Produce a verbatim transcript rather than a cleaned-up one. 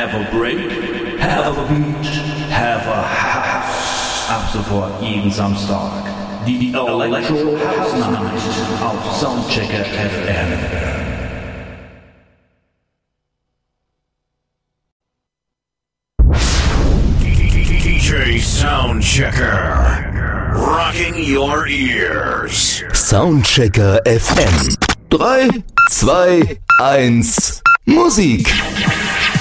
have a break, have a beach, have a house. Ab sofort jeden Samstag. Die Electro House Night auf Soundchecker F M. D J Soundchecker, rocking your ears. Soundchecker F M. drei, zwei, eins, Musik.